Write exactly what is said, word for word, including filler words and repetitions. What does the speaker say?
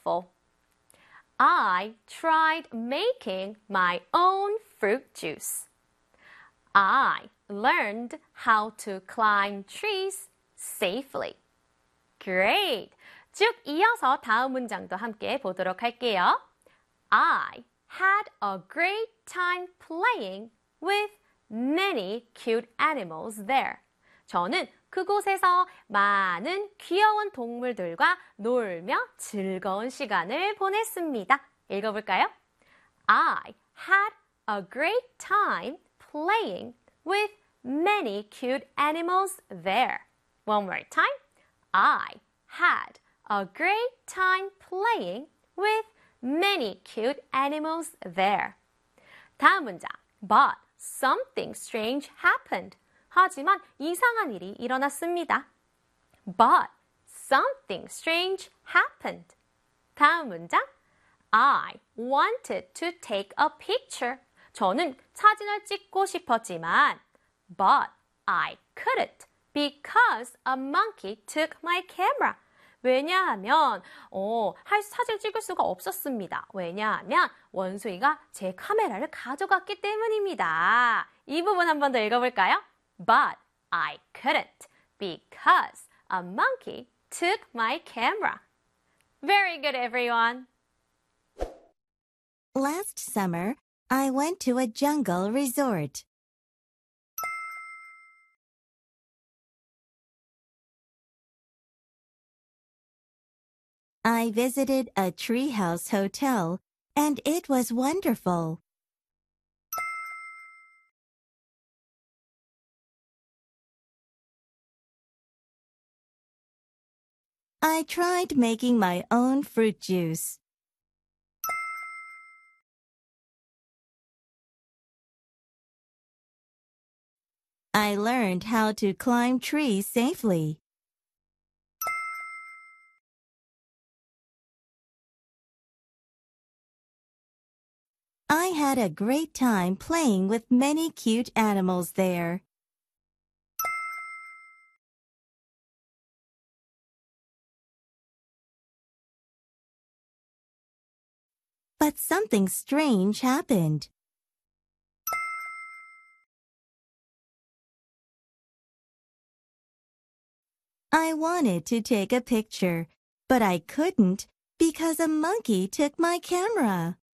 beautiful. I tried making my own fruit juice. I learned how to climb trees safely. Great! 쭉 이어서 다음 문장도 함께 보도록 할게요. I had a great time playing with many cute animals there. 저는 그곳에서 많은 귀여운 동물들과 놀며 즐거운 시간을 보냈습니다. 읽어볼까요? I had a great time playing with many cute animals there. One more time. I had a great time playing with many cute animals there. 다음 문장. But something strange happened. 하지만 이상한 일이 일어났습니다. But something strange happened. 다음 문장. I wanted to take a picture. 저는 사진을 찍고 싶었지만 But I couldn't because a monkey took my camera. 왜냐하면 어, 할, 사진을 찍을 수가 없었습니다. 왜냐하면 원숭이가 제 카메라를 가져갔기 때문입니다. 이 부분 한 번 더 읽어볼까요? But I couldn't because a monkey took my camera. Very good, everyone. Last summer, I went to a jungle resort. I visited a treehouse hotel, and it was wonderful. I tried making my own fruit juice. I learned how to climb trees safely. I had a great time playing with many cute animals there. But something strange happened. I wanted to take a picture, but I couldn't because a monkey took my camera.